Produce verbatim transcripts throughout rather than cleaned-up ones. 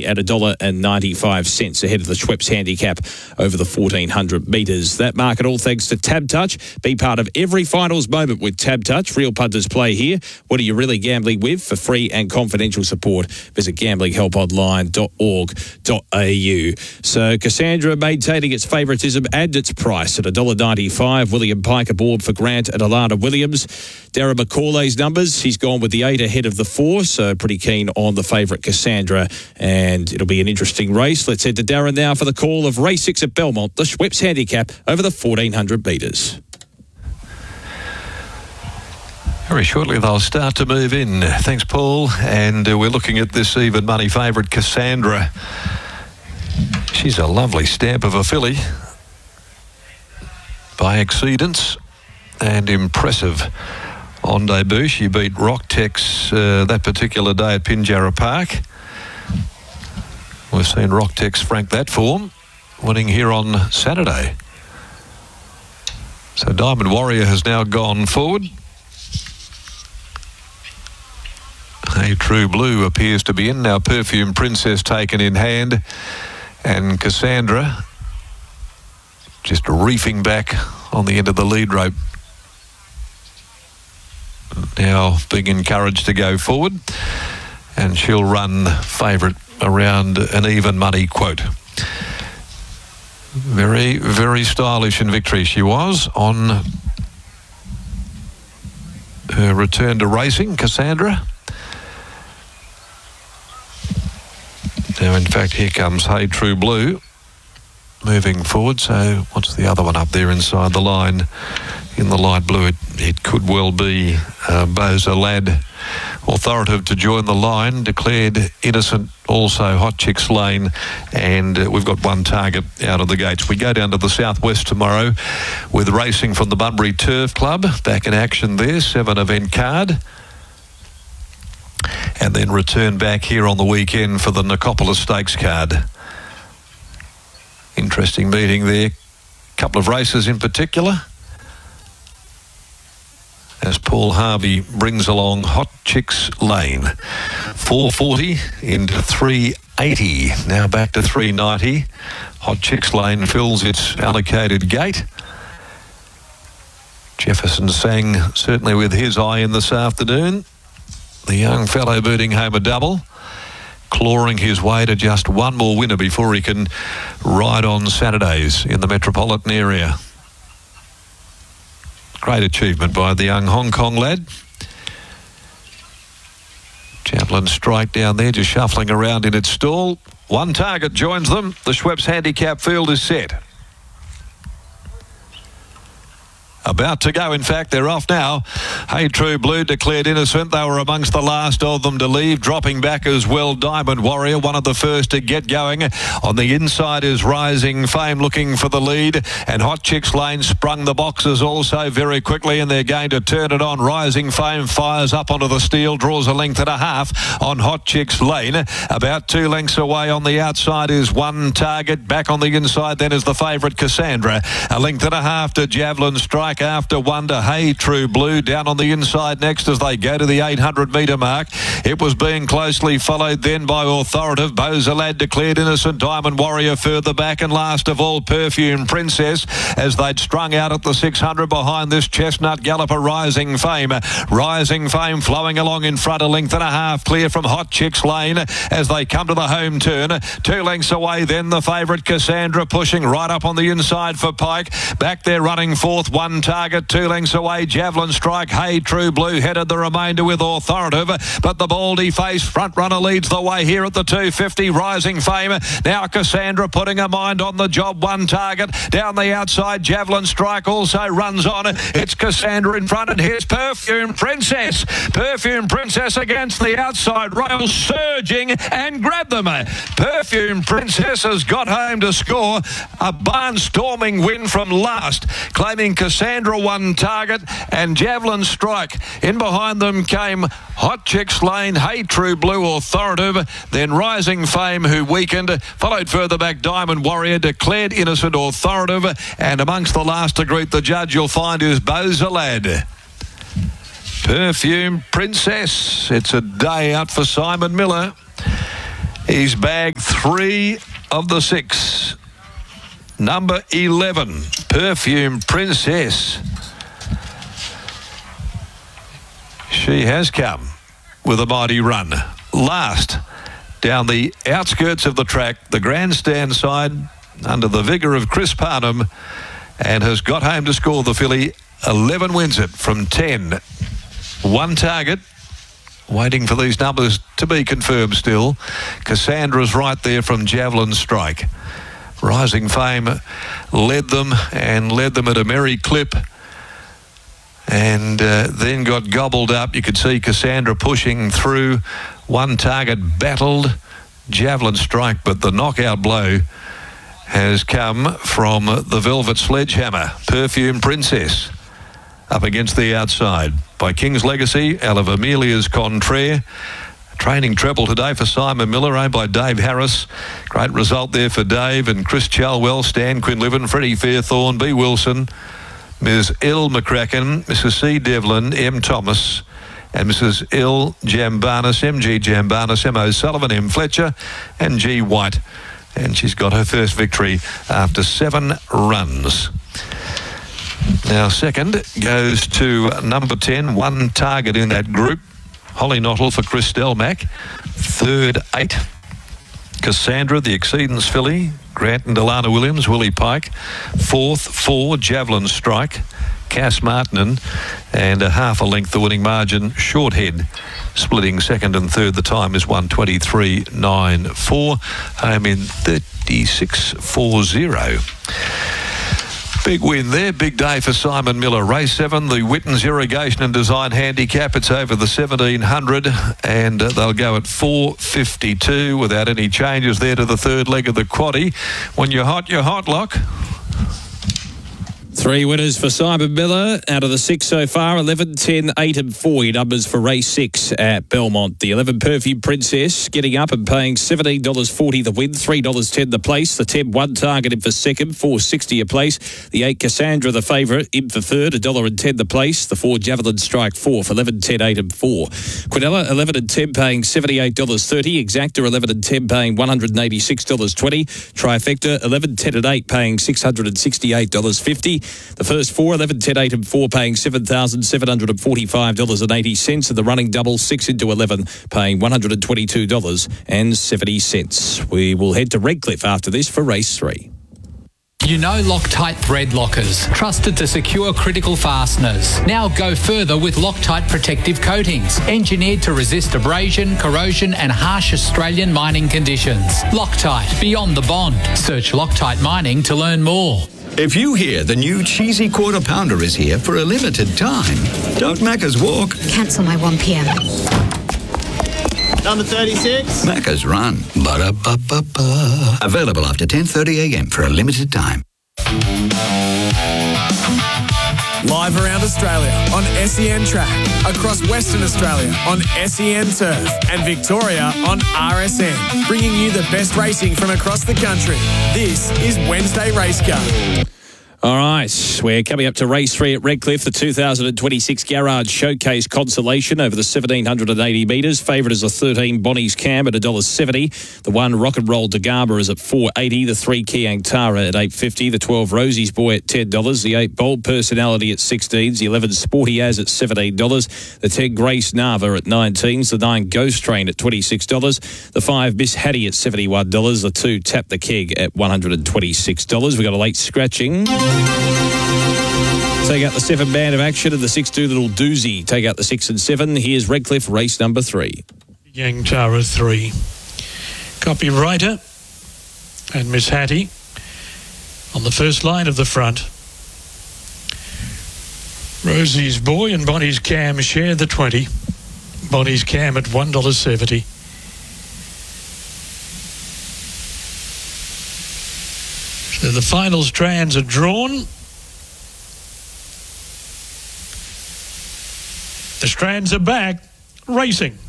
Money at one dollar ninety-five ahead of the Schweppes handicap over the fourteen hundred metres. That market all thanks to Tab Touch. Be part of every finals moment with Tab Touch. Real punters play here. What are you really gambling with? For free and confidential support, visit gambling help online dot org dot a u. So Cassandra maintaining its favouritism and its price at one dollar ninety-five. William Pike aboard for Grant and Alana Williams. Darren McCauley's numbers. He's gone with the eight ahead of the four, so pretty keen on the favourite Cassandra, and it'll be an interesting race. Let's head to Darren now for the call of race six at Belmont, the Schweppes handicap over the fourteen hundred metres. Very shortly they'll start to move in. Thanks, Paul. And uh, we're looking at this even money favourite, Cassandra. She's a lovely stamp of a filly by Exceedance, and impressive on debut. She beat Rocktex uh, that particular day at Pinjarra Park. We've seen Rocktex frank that form, winning here on Saturday. So Diamond Warrior has now gone forward. Hey True Blue appears to be in now. Perfume Princess taken in hand, and Cassandra just reefing back on the end of the lead rope. Now being encouraged to go forward, and she'll run favourite around an even money quote. Very, very stylish in victory she was on her return to racing, Cassandra. Now, in fact, here comes Hey True Blue moving forward. So what's the other one up there inside the line in the light blue? It, it could well be uh, Boza Lad, authoritative to join the line. Declared Innocent, also Hot Chicks Lane, and uh, we've got one target out of the gates. We go down to the southwest tomorrow with racing from the Bunbury Turf Club. Back in action there, seven event card. And then return back here on the weekend for the Nicopolis Stakes card. Interesting meeting there. Couple of races in particular, as Paul Harvey brings along Hot Chicks Lane. four forty into three eighty. Now back to three ninety. Hot Chicks Lane fills its allocated gate. Jefferson Sang certainly with his eye in this afternoon. The young fellow booting home a double, clawing his way to just one more winner before he can ride on Saturdays in the metropolitan area. Great achievement by the young Hong Kong lad. Javelin Strike down there, just shuffling around in its stall. One target joins them. The Schweppes handicap field is set. About to go, in fact, they're off now. Hey True Blue declared Innocent. They were amongst the last of them to leave. Dropping back as well, Diamond Warrior, one of the first to get going. On the inside is Rising Fame looking for the lead. And Hot Chicks Lane sprung the boxes also very quickly, and they're going to turn it on. Rising Fame fires up onto the steel, draws a length and a half on Hot Chicks Lane. About two lengths away on the outside is One Target. Back on the inside then is the favourite Cassandra. A length and a half to Javelin Strike. After Wonder, Hey True Blue down on the inside next as they go to the eight hundred metre mark. It was being closely followed then by Authoritative. Boza Lad declared Innocent. Diamond Warrior further back, and last of all Perfume Princess as they'd strung out at the six hundred behind this Chestnut Galloper. Rising Fame. Rising Fame flowing along in front, a length and a half clear from Hot Chicks Lane as they come to the home turn. Two lengths away then the favourite Cassandra pushing right up on the inside for Pike. Back there running fourth, One Target, two lengths away, Javelin Strike. Hey True Blue headed the remainder with Authoritative, but the baldy face front runner leads the way here at the two fifty. Rising Fame. Now Cassandra putting her mind on the job. One Target down the outside. Javelin Strike also runs on. It's Cassandra in front, and here's Perfume Princess. Perfume Princess against the outside rail, surging and grabbed them. Perfume Princess has got home to score a barnstorming win from last, claiming Cassandra One Target and Javelin Strike. In behind them came Hot Chicks Lane, Hey True Blue, Authoritative, then Rising Fame, who weakened, followed further back Diamond Warrior, declared Innocent, Authoritative, and amongst the last to greet the judge you'll find is Boza Lad. Perfume Princess. It's a day out for Simon Miller. He's bagged three of the six. Number eleven, Perfume Princess. She has come with a mighty run. Last, down the outskirts of the track, the grandstand side, under the vigour of Chris Parnham, and has got home to score the filly. eleven wins it from ten. One target. Waiting for these numbers to be confirmed still. Cassandra's right there from Javelin Strike. Rising Fame led them and led them at a merry clip, and uh, then got gobbled up. You could see Cassandra pushing through. One target battled Javelin Strike, but the knockout blow has come from the Velvet Sledgehammer, Perfume Princess, up against the outside by King's Legacy, out of Amelia's Contraire. Training treble today for Simon Miller, owned by Dave Harris. Great result there for Dave and Chris Chalwell, Stan Quinlivan, Freddie Fairthorne, B. Wilson, Miz L. McCracken, Missus C. Devlin, M. Thomas, and Missus L. Jambanis, M G Jambanis, M. O'Sullivan, M. Fletcher, and G. White. And she's got her first victory after seven runs. Now, second goes to number ten, one target in that group. Holly Knottle for Chris Stelmack. Third, eight. Cassandra, the Exceedance filly. Grant and Delana Williams, Willie Pike. Fourth, four, Javelin Strike. Cass Martinen. And a half a length, the winning margin, Shorthead. Splitting second and third, the time is one twenty-three nine four. Home in thirty-six forty. Big win there, big day for Simon Miller. Race seven, the Wittens Irrigation and Design Handicap. It's over the seventeen hundred, and uh, they'll go at four fifty-two without any changes there to the third leg of the quaddie. When you're hot, you're hot, Lock. Three winners for Simon Miller out of the six so far, eleven, ten, eight and four. Your numbers for race six at Belmont. The eleven Perfume Princess getting up and paying seventeen dollars forty the win, three dollars ten the place. The ten, one target in for second, four dollars sixty a place. The eight Cassandra, the favourite, in for third, one dollar ten the place. The four Javelin Strike, fourth, eleven, ten, eight and four. Quinella, eleven and ten paying seventy-eight dollars thirty. Exacta, eleven and ten paying one hundred eighty-six dollars twenty. Trifecta, eleven, ten and eight paying six hundred sixty-eight dollars fifty. The first four, eleven, ten, eight and four paying seven thousand seven hundred forty-five dollars eighty. And the running double, six into eleven, paying one hundred twenty-two dollars seventy. We will head to Redcliffe after this for race three. You know Loctite thread lockers, trusted to secure critical fasteners. Now go further with Loctite protective coatings, engineered to resist abrasion, corrosion and harsh Australian mining conditions. Loctite, beyond the bond. Search Loctite Mining to learn more. If you hear the new cheesy quarter pounder is here for a limited time, don't Macca's walk. Cancel my one p.m. Number thirty-six. Macca's run. Ba-da-ba-ba-ba. Available after ten thirty a.m. for a limited time. Live around Australia on S E N Track, across Western Australia on S E N Turf, and Victoria on R S N, bringing you the best racing from across the country. This is Wednesday Race Car. All right, we're coming up to race three at Redcliffe, the two thousand twenty-six Garage Showcase Consolation over the one thousand seven hundred eighty metres. Favourite is the thirteen Bonnie's Cam at one dollar seventy. The one Rock and Roll Dagaba is at four dollars eighty. The three Kiang Tara at eight dollars fifty. The twelve Rosie's Boy at ten dollars. The eight Bold Personality at sixteen dollars. The eleven Sporty As at seventeen dollars. The ten Grace Nava at nineteen dollars. The nine Ghost Train at twenty-six dollars. The five Miss Hattie at seventy-one dollars. The two Tap the Keg at one hundred twenty-six dollars. We've got a late scratching. Take out the seven band of action and the six Doolittle Doozy. Take out the six and seven. Here's Redcliffe, race number three. Yang Tara three. Copywriter and Miss Hattie on the first line of the front. Rosie's Boy and Bonnie's Cam share the twenty. Bonnie's Cam at one dollar seventy. So the final strands are drawn. The strands are back, racing.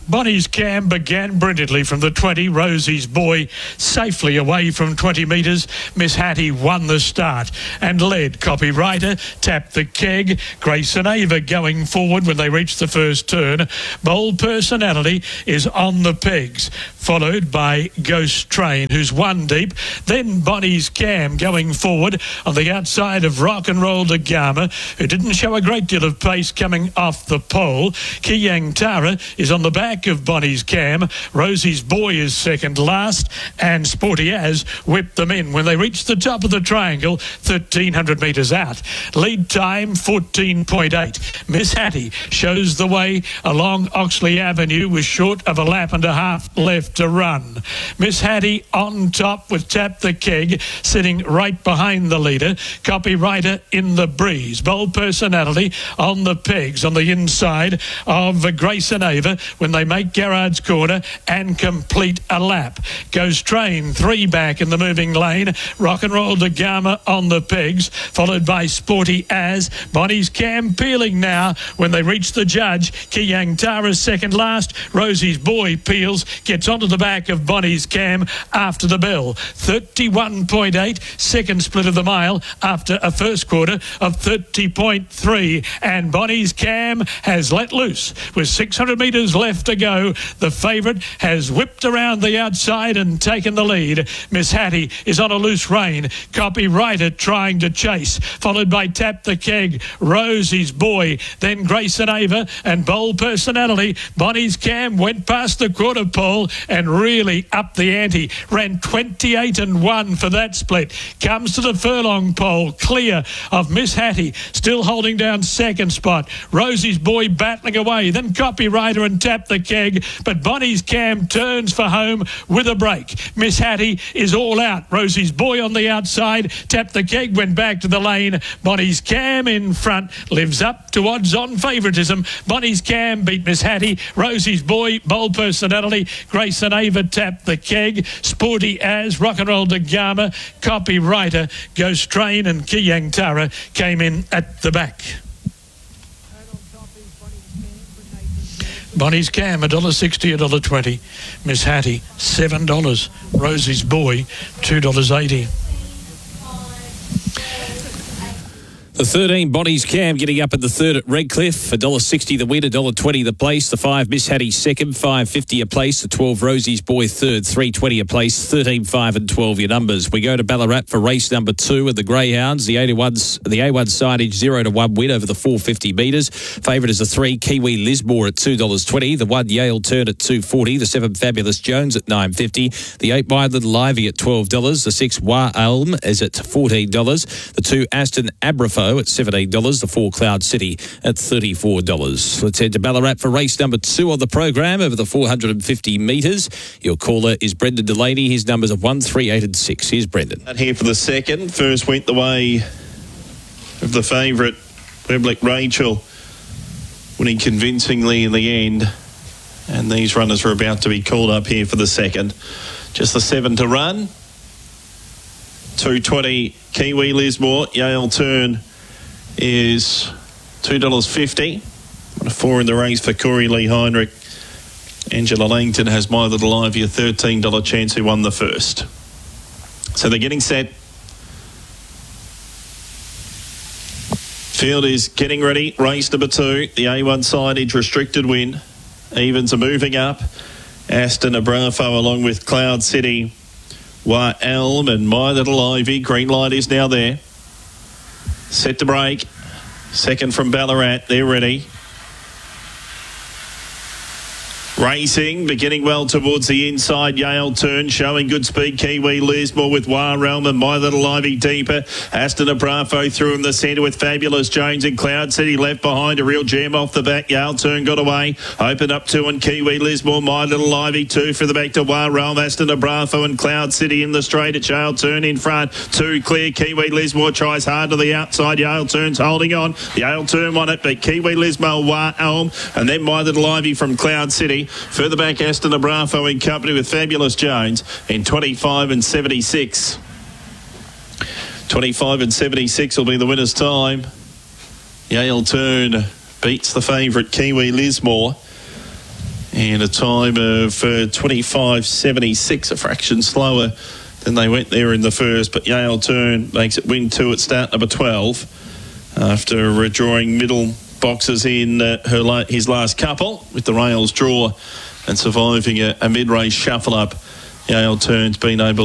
Bonnie's Cam began brilliantly from the twenty. Rosie's Boy safely away from twenty metres. Miss Hattie won the start and led. Copywriter tapped the keg. Grace and Ava going forward when they reached the first turn. Bold Personality is on the pegs, followed by Ghost Train, who's one deep. Then Bonnie's Cam going forward on the outside of Rock and Roll Da Gama, who didn't show a great deal of pace coming off the pole. Kiyang Tara is on the back of Bonnie's Cam. Rosie's Boy is second last, and Sporty Az whipped them in when they reached the top of the triangle, thirteen hundred metres out. Lead time fourteen point eight. Miss Hattie shows the way along Oxley Avenue with short of a lap and a half left to run. Miss Hattie on top with Tap the Keg sitting right behind the leader. Copywriter in the breeze. Bold Personality on the pegs on the inside of Grace and Ava when they make Garrard's corner and complete a lap. Goes Train three back in the moving lane. Rock and Roll Da Gama on the pegs, followed by Sporty Az. Bonnie's Cam peeling now when they reach the judge. Kiyang Tara's second last. Rosie's Boy peels, gets onto the back of Bonnie's Cam after the bell. thirty-one point eight, second split of the mile after a first quarter of thirty point three. And Bonnie's Cam has let loose with six hundred metres left to go. The favourite has whipped around the outside and taken the lead. Miss Hattie is on a loose rein. Copywriter trying to chase, followed by Tap the Keg, Rosie's Boy, then Grace and Ava and Bold Personality. Bonnie's Cam went past the quarter pole and really upped the ante. Ran twenty-eight and one for that split. Comes to the furlong pole, clear of Miss Hattie, still holding down second spot. Rosie's Boy battling away, then Copywriter and Tap the Keg, but Bonnie's Cam turns for home with a break. Miss Hattie is all out. Rosie's Boy on the outside. Tap the Keg went back to the lane. Bonnie's Cam in front lives up to odds-on favouritism. Bonnie's Cam beat Miss Hattie. Rosie's Boy, Bold Personality, Grace and Ava Tap the Keg, Sporty Az, Rock and Roll Da Gama, Copywriter, Ghost Train and Kiyang Tara came in at the back. Bonnie's Cam, one dollar sixty, one dollar twenty. Miss Hattie, seven dollars. Rosie's Boy, two dollars eighty. The thirteen, Bonnie's Cam, getting up at the third at Redcliffe. one dollar sixty the win, one dollar twenty the place. The five, Miss Hattie second, five fifty a place. The twelve, Rosie's Boy third, three twenty a place. thirteen, five and twelve your numbers. We go to Ballarat for race number two of the Greyhounds. The A one, the A one signage, zero to one win over the four fifty metres. Favourite is the three, Kiwi Lismore at two dollars twenty. The one, Yale Turn at two forty. The seven, Fabulous Jones at nine fifty. The eight, Wide Little Ivy at twelve dollars. The six, Wa Elm is at fourteen dollars. The two, Aston Abrafo at seventeen dollars. The four, Cloud City at thirty-four dollars. Let's head to Ballarat for race number two on the program over the four hundred fifty metres. Your caller is Brendan Delaney. His numbers are one, three, eight and six. Here's Brendan. Out here for the second. First went the way of the favourite, Weblick Rachel, winning convincingly in the end. And these runners are about to be called up here for the second. Just the seven to run. two twenty, Kiwi Lismore. Yale Turn is two dollars fifty. One of four in the race for Corey Lee Heinrich. Angela Langton has My Little Ivy, a thirteen dollars chance, who won the first. So they're getting set. Field is getting ready. Race number two, the A one signage restricted win. Evens are moving up. Aston Abrafo along with Cloud City, Wa Elm and My Little Ivy. Green light is now there. Set to break. Second from Ballarat. They're ready. Racing, beginning well towards the inside. Yale Turn, showing good speed. Kiwi Lismore with War Realm and My Little Ivy deeper. Aston Abrafo through in the centre with Fabulous Jones and Cloud City left behind. A real jam off the back. Yale Turn got away. Opened up two and Kiwi Lismore. My Little Ivy two for the back to War Realm. Aston Abrafo and Cloud City in the straight at Yale Turn in front. Two clear. Kiwi Lismore tries hard to the outside. Yale Turn's holding on. Yale Turn won it, but Kiwi Lismore, War Elm, and then My Little Ivy from Cloud City. Further back, Aston Abrafo in company with Fabulous Jones in twenty-five and seventy-six. twenty-five and seventy-six will be the winner's time. Yale Turn beats the favourite Kiwi Lismore And a time of uh, twenty-five seventy-six, a fraction slower than they went there in the first. But Yale Turn makes it win two at start number twelve after uh, drawing middle boxes in uh, her la- his last couple with the rails draw and surviving a, a mid-race shuffle-up. Yale Turn's been able